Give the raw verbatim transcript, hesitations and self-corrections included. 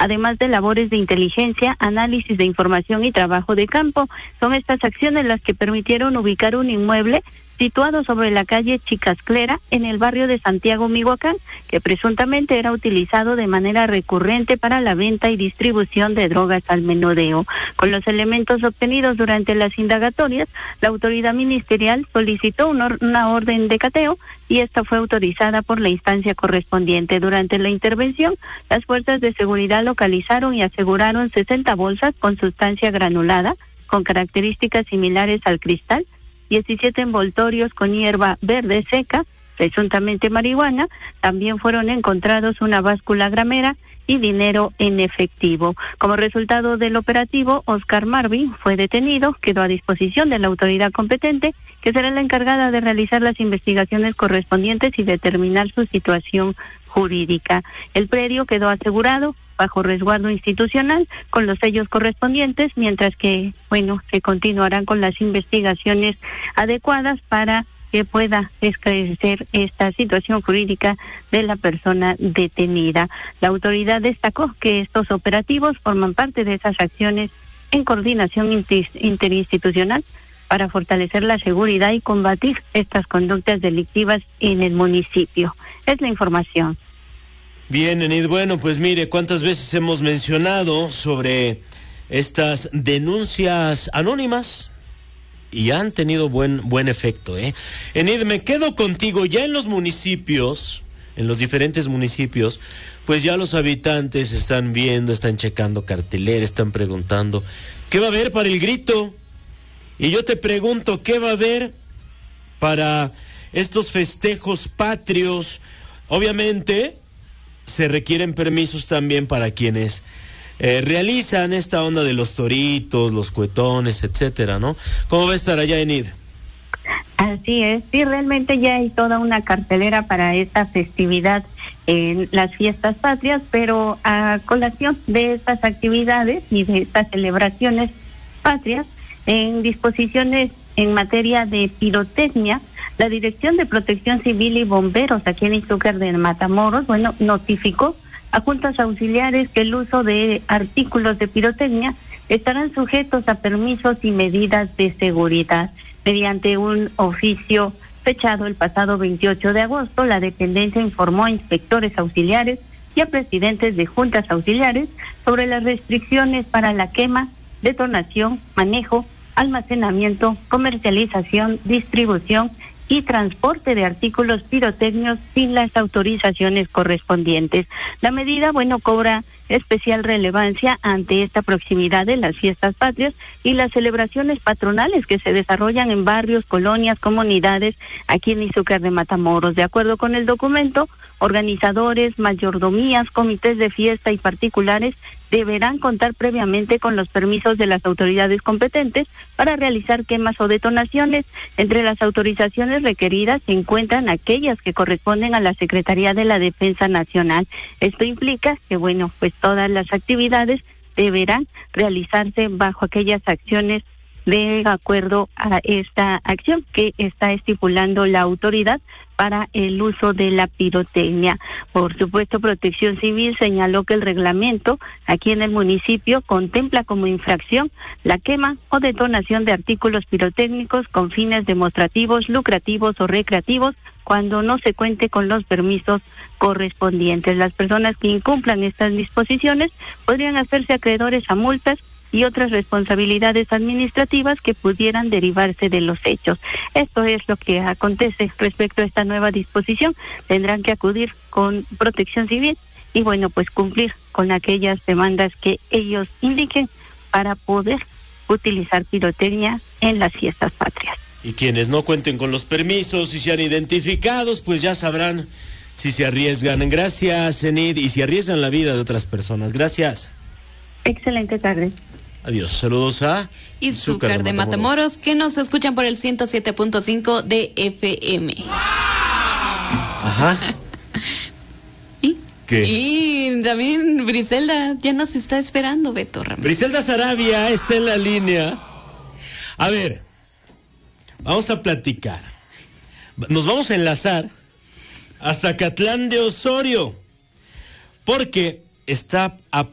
además de labores de inteligencia, análisis de información y trabajo de campo. Son estas acciones las que permitieron ubicar un inmueble situado sobre la calle Chicasclera, en el barrio de Santiago, Mihuacán, que presuntamente era utilizado de manera recurrente para la venta y distribución de drogas al menudeo. Con los elementos obtenidos durante las indagatorias, la autoridad ministerial solicitó una, una orden de cateo y esta fue autorizada por la instancia correspondiente. Durante la intervención, las fuerzas de seguridad localizaron y aseguraron sesenta bolsas con sustancia granulada, con características similares al cristal, diecisiete envoltorios con hierba verde seca, presuntamente marihuana. También fueron encontrados una báscula gramera y dinero en efectivo. Como resultado del operativo, Oscar Marvin fue detenido, quedó a disposición de la autoridad competente, que será la encargada de realizar las investigaciones correspondientes y determinar su situación jurídica. El predio quedó asegurado bajo resguardo institucional con los sellos correspondientes, mientras que, bueno, se continuarán con las investigaciones adecuadas para que pueda esclarecer esta situación jurídica de la persona detenida. La autoridad destacó que estos operativos forman parte de esas acciones en coordinación inter- interinstitucional para fortalecer la seguridad y combatir estas conductas delictivas en el municipio. Es la información. Bien, Enid, bueno, pues mire, cuántas veces hemos mencionado sobre estas denuncias anónimas y han tenido buen buen efecto, ¿eh? Enid, me quedo contigo. Ya en los municipios, en los diferentes municipios, pues ya los habitantes están viendo, están checando cartelera, están preguntando, ¿qué va a haber para el grito? Y yo te pregunto, ¿qué va a haber para estos festejos patrios? Obviamente se requieren permisos también para quienes eh, realizan esta onda de los toritos, los cuetones, etcétera, ¿no? ¿Cómo va a estar allá, Enid? Así es, sí, realmente ya hay toda una cartelera para esta festividad en las fiestas patrias, pero a colación de estas actividades y de estas celebraciones patrias, en disposiciones en materia de pirotecnia, la Dirección de Protección Civil y Bomberos aquí en Izúcar de Matamoros, bueno, notificó a juntas auxiliares que el uso de artículos de pirotecnia estarán sujetos a permisos y medidas de seguridad. Mediante un oficio fechado el pasado veintiocho de agosto, la dependencia informó a inspectores auxiliares y a presidentes de juntas auxiliares sobre las restricciones para la quema, detonación, manejo, almacenamiento, comercialización, distribución y transporte de artículos pirotécnicos sin las autorizaciones correspondientes. La medida, bueno, cobra especial relevancia ante esta proximidad de las fiestas patrias y las celebraciones patronales que se desarrollan en barrios, colonias, comunidades aquí en Izúcar de Matamoros. De acuerdo con el documento, organizadores, mayordomías, comités de fiesta y particulares deberán contar previamente con los permisos de las autoridades competentes para realizar quemas o detonaciones. Entre las autorizaciones requeridas se encuentran aquellas que corresponden a la Secretaría de la Defensa Nacional. Esto implica que, bueno, pues todas las actividades deberán realizarse bajo aquellas acciones de acuerdo a esta acción que está estipulando la autoridad para el uso de la pirotecnia. Por supuesto, Protección Civil señaló que el reglamento aquí en el municipio contempla como infracción la quema o detonación de artículos pirotécnicos con fines demostrativos, lucrativos o recreativos cuando no se cuente con los permisos correspondientes. Las personas que incumplan estas disposiciones podrían hacerse acreedores a multas y otras responsabilidades administrativas que pudieran derivarse de los hechos. Esto es lo que acontece respecto a esta nueva disposición. Tendrán que acudir con Protección Civil y, bueno, pues cumplir con aquellas demandas que ellos indiquen para poder utilizar pirotecnia en las fiestas patrias. Y quienes no cuenten con los permisos y sean identificados, pues ya sabrán si se arriesgan. Gracias, Enid, y si arriesgan la vida de otras personas. Gracias. Excelente tarde. Adiós. Saludos a Izúcar de, de Matamoros. Matamoros, que nos escuchan por el ciento siete punto cinco de F M. Ajá. ¿Y? ¿Qué? Y también Briselda ya nos está esperando, Beto Ramírez. Briselda Sarabia está en la línea. A ver, vamos a platicar. Nos vamos a enlazar hasta Catlán de Osorio, porque está a